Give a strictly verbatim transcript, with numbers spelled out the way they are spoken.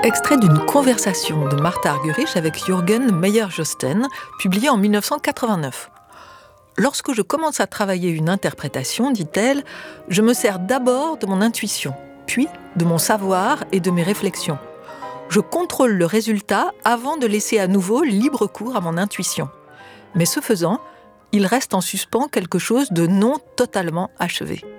Extrait d'une conversation de Martha Argerich avec Jürgen Meyer-Josten, publiée en mille neuf cent quatre-vingt-neuf. Lorsque je commence à travailler une interprétation, dit-elle, je me sers d'abord de mon intuition, puis de mon savoir et de mes réflexions. Je contrôle le résultat avant de laisser à nouveau libre cours à mon intuition. Mais ce faisant, il reste en suspens quelque chose de non totalement achevé.